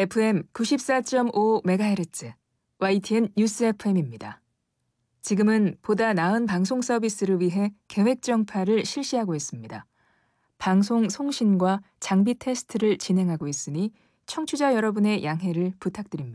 FM 94.5MHz YTN 뉴스 FM입니다. 지금은 보다 나은 방송 서비스를 위해 계획 정파를 실시하고 있습니다. 방송 송신과 장비 테스트를 진행하고 있으니 청취자 여러분의 양해를 부탁드립니다.